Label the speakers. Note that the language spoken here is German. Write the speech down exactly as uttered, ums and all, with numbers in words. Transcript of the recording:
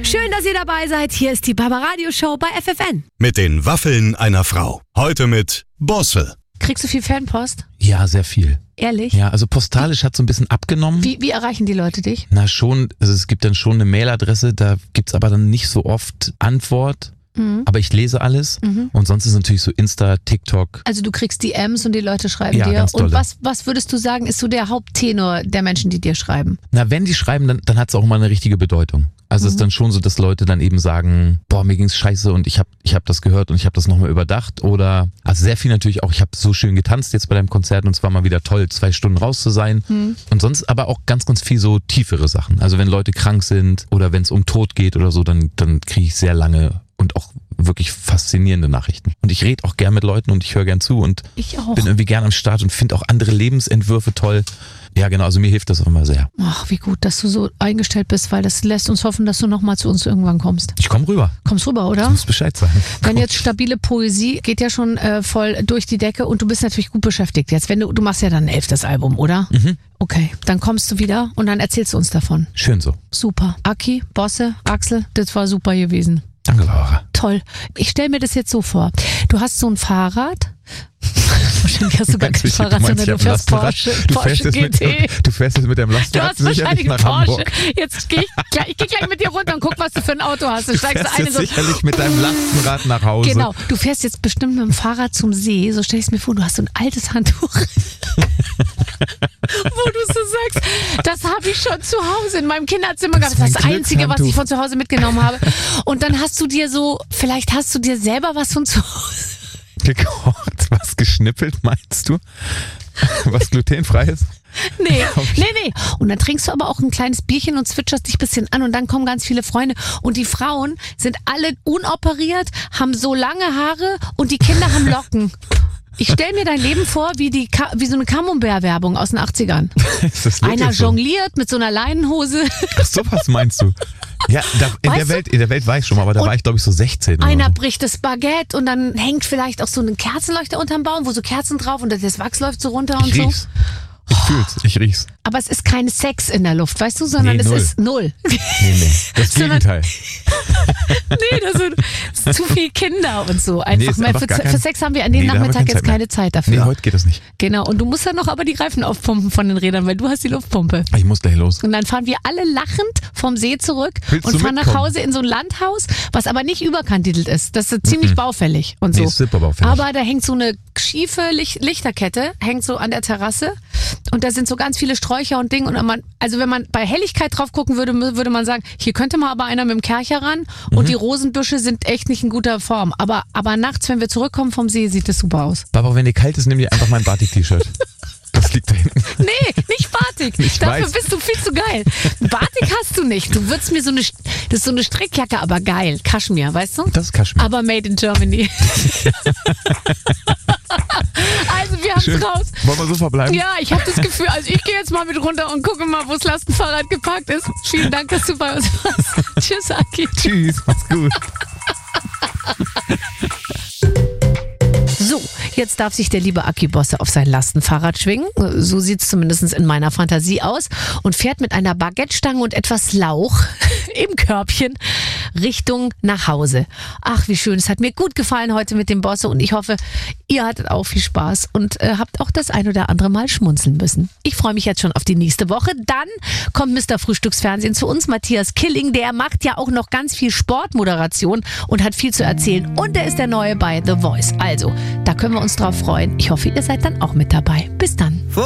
Speaker 1: Schön, dass ihr dabei seid. Hier ist die Barbaradio Show bei F F N.
Speaker 2: Mit den Waffeln einer Frau. Heute mit Bosse.
Speaker 1: Kriegst du viel Fanpost?
Speaker 3: Ja, sehr viel.
Speaker 1: Ehrlich?
Speaker 3: Ja, also postalisch hat so ein bisschen abgenommen.
Speaker 1: Wie, wie erreichen die Leute dich?
Speaker 3: Na schon, also es gibt dann schon eine Mailadresse, da gibt's aber dann nicht so oft Antwort.
Speaker 1: Mhm.
Speaker 3: Aber ich lese alles.
Speaker 1: Mhm.
Speaker 3: Und sonst ist natürlich so Insta, TikTok.
Speaker 1: Also du kriegst D Ms und die Leute schreiben
Speaker 3: Ja,
Speaker 1: dir.
Speaker 3: ganz
Speaker 1: Und
Speaker 3: dolle.
Speaker 1: was, was würdest du sagen, ist so der Haupttenor der Menschen, die dir schreiben?
Speaker 3: Na, wenn die schreiben, dann, dann hat's auch mal eine richtige Bedeutung. Also es ist dann schon so, dass Leute dann eben sagen, boah, mir ging's scheiße und ich habe ich hab das gehört und ich habe das nochmal überdacht. Oder, also sehr viel natürlich auch, ich habe so schön getanzt jetzt bei deinem Konzert und es war mal wieder toll, zwei Stunden raus zu sein.
Speaker 1: Mhm.
Speaker 3: Und sonst aber auch ganz, ganz viel so tiefere Sachen. Also wenn Leute krank sind oder wenn es um Tod geht oder so, dann, dann kriege ich sehr lange und auch wirklich faszinierende Nachrichten. Und ich rede auch gern mit Leuten und ich höre gern zu und
Speaker 1: Ich auch.
Speaker 3: bin irgendwie gern am Start und finde auch andere Lebensentwürfe toll. Ja, genau, also mir hilft das auch immer sehr.
Speaker 1: Ach, wie gut, dass du so eingestellt bist, weil das lässt uns hoffen, dass du nochmal zu uns irgendwann kommst.
Speaker 3: Ich komme rüber.
Speaker 1: Kommst rüber,
Speaker 3: Du
Speaker 1: oder?
Speaker 3: musst Bescheid sagen.
Speaker 1: Wenn jetzt stabile Poesie geht ja schon äh, voll durch die Decke und du bist natürlich gut beschäftigt jetzt. Wenn du, du machst ja dann ein elftes Album, oder?
Speaker 3: Mhm.
Speaker 1: Okay, dann kommst du wieder und dann erzählst du uns davon.
Speaker 3: Schön so.
Speaker 1: Super. Aki, Bosse, Axel, das war super gewesen.
Speaker 3: Danke, Laura.
Speaker 1: Toll. Ich stelle mir das jetzt so vor. Du hast so ein Fahrrad. Wahrscheinlich hast du gar kein Fahrrad, sondern du fährst Porsche,
Speaker 3: du
Speaker 1: Porsche
Speaker 3: fährst jetzt
Speaker 1: G T.
Speaker 3: mit, du fährst jetzt mit deinem
Speaker 1: Du
Speaker 3: Lastrad
Speaker 1: hast wahrscheinlich
Speaker 3: sicherlich
Speaker 1: einen
Speaker 3: nach
Speaker 1: Porsche.
Speaker 3: Hamburg.
Speaker 1: Jetzt gehe ich, gleich- ich geh gleich mit dir runter und guck, was du für ein Auto hast. Du
Speaker 3: Du
Speaker 1: steigst
Speaker 3: fährst
Speaker 1: ein in
Speaker 3: jetzt
Speaker 1: so
Speaker 3: sicherlich mit deinem Lastenrad nach Hause.
Speaker 1: Genau, du fährst jetzt bestimmt mit dem Fahrrad zum See, so stell ich es mir vor, du hast so ein altes Handtuch, wo du so sagst, das habe ich schon zu Hause in meinem Kinderzimmer gehabt, das ist das
Speaker 3: mein
Speaker 1: Einzige, was ich
Speaker 3: Glückshandtuch.
Speaker 1: von zu Hause mitgenommen habe. Und dann hast du dir so, vielleicht hast du dir selber was von zu Hause.
Speaker 3: Gekocht, was geschnippelt, meinst du? Was glutenfrei ist?
Speaker 1: Nee, nee, nee. Und dann trinkst du aber auch ein kleines Bierchen und zwitscherst dich ein bisschen an und dann kommen ganz viele Freunde. Und die Frauen sind alle unoperiert, haben so lange Haare und die Kinder haben Locken. Ich stell mir dein Leben vor wie, die, Ka- wie so eine Camembert-Werbung aus den achtzigern.
Speaker 3: Ist das wirklich
Speaker 1: Einer
Speaker 3: so?
Speaker 1: jongliert mit so einer Leinenhose.
Speaker 3: Ach, sowas meinst du? Ja, da, in,
Speaker 1: Weißt
Speaker 3: der
Speaker 1: du?
Speaker 3: Welt, in der Welt war ich schon mal, aber da
Speaker 1: Und
Speaker 3: war ich, glaube ich, so sechzehn.
Speaker 1: Einer
Speaker 3: oder
Speaker 1: bricht das Baguette und dann hängt vielleicht auch so ein Kerzenleuchter unterm Baum, wo so Kerzen drauf und das Wachs läuft so runter
Speaker 3: so.
Speaker 1: und
Speaker 3: Ich
Speaker 1: so.
Speaker 3: riech's. Ich fühl's, ich riech's.
Speaker 1: Aber es ist kein Sex in der Luft, weißt du, sondern
Speaker 3: Nee,
Speaker 1: es
Speaker 3: null.
Speaker 1: ist null.
Speaker 3: Nee, nee, das
Speaker 1: Sondern-
Speaker 3: Gegenteil.
Speaker 1: Nee, das sind das ist zu viel Kinder und so. Einfach
Speaker 3: Nee, ist
Speaker 1: mal
Speaker 3: einfach
Speaker 1: für,
Speaker 3: gar kein-
Speaker 1: für Sex haben wir an dem
Speaker 3: Nee, da haben wir
Speaker 1: Nachmittag
Speaker 3: keine
Speaker 1: jetzt
Speaker 3: Zeit mehr.
Speaker 1: keine Zeit dafür.
Speaker 3: Nee, heute geht das nicht.
Speaker 1: Genau, und du musst dann noch aber die Reifen aufpumpen von den Rädern, weil du hast die Luftpumpe.
Speaker 3: Ich muss gleich los.
Speaker 1: Und dann fahren wir alle lachend vom See zurück
Speaker 3: Willst
Speaker 1: und
Speaker 3: du
Speaker 1: fahren nach
Speaker 3: mitkommen?
Speaker 1: Hause in so ein Landhaus, was aber nicht überkantitelt ist. Das ist ziemlich baufällig und so.
Speaker 3: Nee, ist super baufällig.
Speaker 1: Aber da hängt so eine schiefe Licht Lichterkette, hängt so an der Terrasse und da sind so ganz viele Sträucher und Dinge. Und man, also wenn man bei Helligkeit drauf gucken würde, mü- würde man sagen, hier könnte mal aber einer mit dem Kercher ran und
Speaker 3: Mhm.
Speaker 1: die Rosenbüsche sind echt nicht in guter Form. Aber, aber nachts, wenn wir zurückkommen vom See, sieht das super aus.
Speaker 3: Barbara, wenn dir kalt ist, nimm dir einfach mein Batik-T-Shirt. Das liegt da hinten.
Speaker 1: Nee, nicht Batik.
Speaker 3: Ich
Speaker 1: Dafür
Speaker 3: weiß.
Speaker 1: bist du viel zu geil. Batik hast du nicht. Du würdest mir so eine, das ist so eine Strickjacke, aber geil. Kaschmir, weißt du?
Speaker 3: Das ist Kaschmir.
Speaker 1: Aber made in Germany. Also wir haben's
Speaker 3: Schön.
Speaker 1: raus.
Speaker 3: Wollen wir so verbleiben?
Speaker 1: Ja, ich habe das Gefühl, also ich gehe jetzt mal mit runter und gucke mal, wo das Lastenfahrrad geparkt ist. Vielen Dank, dass du bei uns warst. Tschüss, Aki.
Speaker 3: Tschüss, mach's gut.
Speaker 1: So, jetzt darf sich der liebe Aki Bosse auf sein Lastenfahrrad schwingen. So sieht's zumindest in meiner Fantasie aus. Und fährt mit einer Baguettestange und etwas Lauch im Körbchen Richtung nach Hause. Ach, wie schön. Es hat mir gut gefallen heute mit dem Bosse und ich hoffe, ihr hattet auch viel Spaß und äh, habt auch das ein oder andere Mal schmunzeln müssen. Ich freue mich jetzt schon auf die nächste Woche. Dann kommt Mister Frühstücksfernsehen zu uns, Matthias Killing. Der macht ja auch noch ganz viel Sportmoderation und hat viel zu erzählen. Und er ist der Neue bei The Voice. Also, da können wir uns drauf freuen. Ich hoffe, ihr seid dann auch mit dabei. Bis dann.